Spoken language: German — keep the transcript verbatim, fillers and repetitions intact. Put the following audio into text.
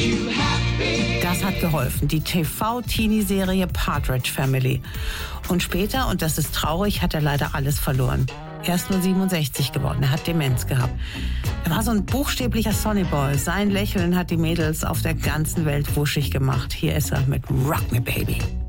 Das hat geholfen, die T V-Teenie-Serie Partridge Family. Und später, und das ist traurig, hat er leider alles verloren. Er ist nur siebenundsechzig geworden, er hat Demenz gehabt. Er war so ein buchstäblicher Sonnyboy. Sein Lächeln hat die Mädels auf der ganzen Welt wuschig gemacht. Hier ist er mit Rock Me Baby.